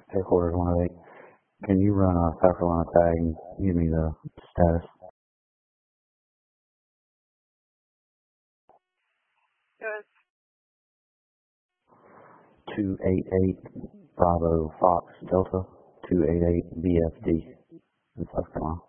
Headquarters 108. Can you run a South Carolina tag and give me the status? Good. 288 Bravo Fox Delta 288 BFD in South Carolina.